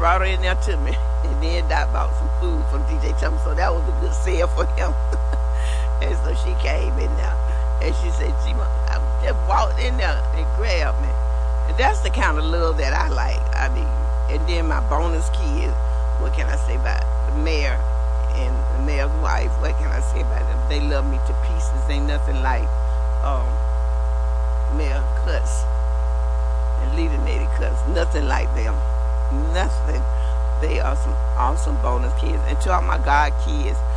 brought her in there to me. And then I bought some food from DJ Chum, so that was a good sale for him. And so she came in there, and she said, I just walked in there and grabbed me. And that's the kind of love that I like. I mean, and then my bonus kids, what can I say about the mayor and the mayor's wife? What can I say about them? They love me to pieces. Ain't nothing like Mayor Cuts and Leader Lady Cuts. Nothing like them. Nothing. They are some awesome bonus kids. And to all my God kids,